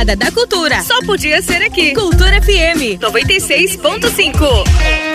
retomada da cultura. Só podia ser aqui. Cultura FM 96.5.